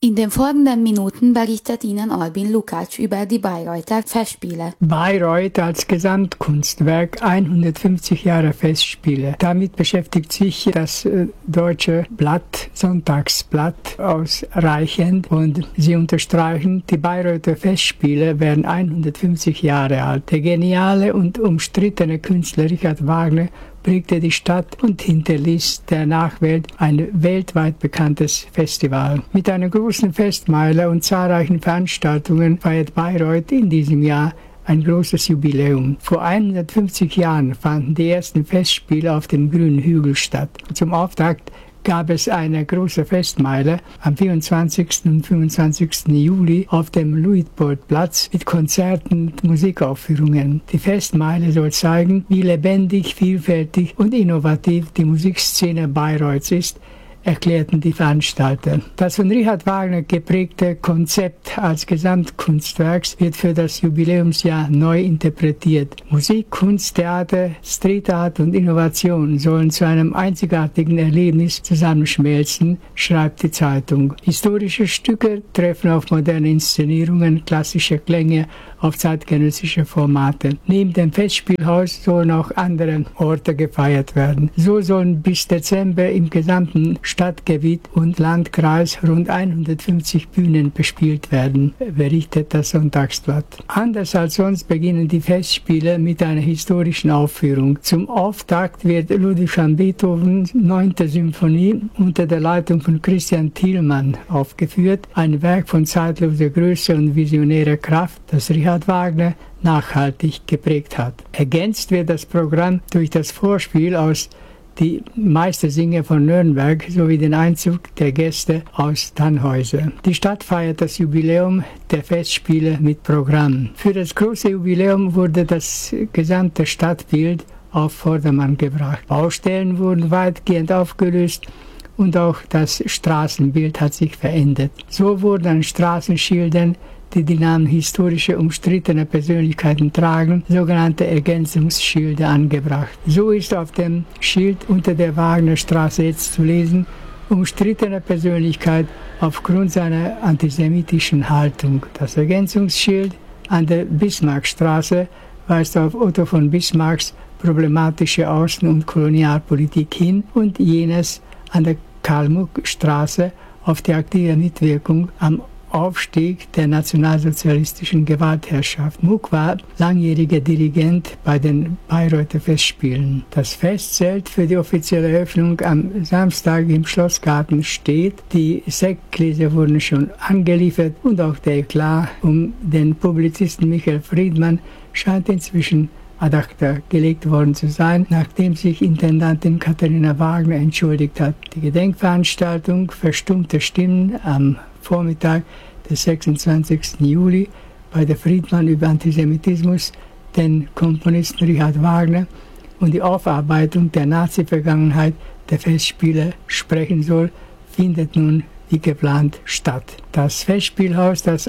In den folgenden Minuten berichtet Ihnen Albin Lukács über die Bayreuther Festspiele. Bayreuth als Gesamtkunstwerk, 150 Jahre Festspiele. Damit beschäftigt sich das deutsche Blatt, Sonntagsblatt, ausreichend und sie unterstreichen, die Bayreuther Festspiele werden 150 Jahre alt. Der geniale und umstrittene Künstler Richard Wagner prägte die Stadt und hinterließ der Nachwelt ein weltweit bekanntes Festival. Mit einer großen Festmeile und zahlreichen Veranstaltungen feiert Bayreuth in diesem Jahr ein großes Jubiläum. Vor 150 Jahren fanden die ersten Festspiele auf dem Grünen Hügel statt. Zum Auftakt gab es eine große Festmeile am 24. und 25. Juli auf dem Luitpoldplatz mit Konzerten und Musikaufführungen. Die Festmeile soll zeigen, wie lebendig, vielfältig und innovativ die Musikszene Bayreuths ist, erklärten die Veranstalter. Das von Richard Wagner geprägte Konzept als Gesamtkunstwerks wird für das Jubiläumsjahr neu interpretiert. Musik, Kunst, Theater, Street Art und Innovation sollen zu einem einzigartigen Erlebnis zusammenschmelzen, schreibt die Zeitung. Historische Stücke treffen auf moderne Inszenierungen, klassische Klänge, auf zeitgenössische Formate. Neben dem Festspielhaus sollen auch andere Orte gefeiert werden. So sollen bis Dezember im gesamten Stadtgebiet und Landkreis rund 150 Bühnen bespielt werden, berichtet das Sonntagsblatt. Anders als sonst beginnen die Festspiele mit einer historischen Aufführung. Zum Auftakt wird Ludwig van Beethovens 9. Symphonie unter der Leitung von Christian Thielmann aufgeführt, ein Werk von zeitloser Größe und visionärer Kraft, das Richard Wagner nachhaltig geprägt hat. Ergänzt wird das Programm durch das Vorspiel aus Die Meistersinger von Nürnberg sowie den Einzug der Gäste aus Tannhäuser. Die Stadt feiert das Jubiläum der Festspiele mit Programm. Für das große Jubiläum wurde das gesamte Stadtbild auf Vordermann gebracht. Baustellen wurden weitgehend aufgelöst und auch das Straßenbild hat sich verändert. So wurden an Straßenschildern, die die Namen historischer umstrittener Persönlichkeiten tragen, sogenannte Ergänzungsschilder angebracht. So ist auf dem Schild unter der Wagnerstraße jetzt zu lesen: umstrittene Persönlichkeit aufgrund seiner antisemitischen Haltung. Das Ergänzungsschild an der Bismarckstraße weist auf Otto von Bismarcks problematische Außen- und Kolonialpolitik hin und jenes an der Karl-Muck-Straße auf die aktive Mitwirkung am Aufstieg der nationalsozialistischen Gewaltherrschaft. Muck war langjähriger Dirigent bei den Bayreuther Festspielen. Das Festzelt für die offizielle Eröffnung am Samstag im Schlossgarten steht. Die Sektgläser wurden schon angeliefert und auch der Eklat um den Publizisten Michael Friedmann scheint inzwischen ad acta gelegt worden zu sein, nachdem sich Intendantin Katharina Wagner entschuldigt hat. Die Gedenkveranstaltung Verstummte Stimmen am Vormittag des 26. Juli bei der Friedmann über Antisemitismus, den Komponisten Richard Wagner und die Aufarbeitung der Nazi-Vergangenheit der Festspiele sprechen soll, findet nun wie geplant statt. Das Festspielhaus, das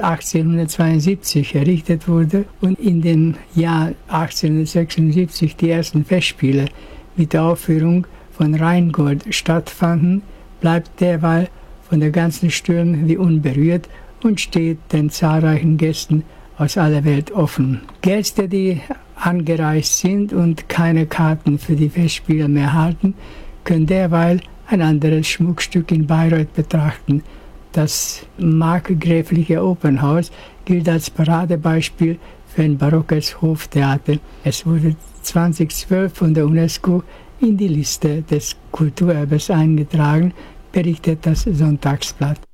1872 errichtet wurde und in dem Jahr 1876 die ersten Festspiele mit der Aufführung von Rheingold stattfanden, bleibt derweil von der ganzen Stürme wie unberührt und steht den zahlreichen Gästen aus aller Welt offen. Gäste, die angereist sind und keine Karten für die Festspiele mehr halten, können derweil ein anderes Schmuckstück in Bayreuth betrachten. Das markgräfliche Opernhaus gilt als Paradebeispiel für ein barockes Hoftheater. Es wurde 2012 von der UNESCO in die Liste des Kulturerbes eingetragen, berichtet das Sonntagsblatt.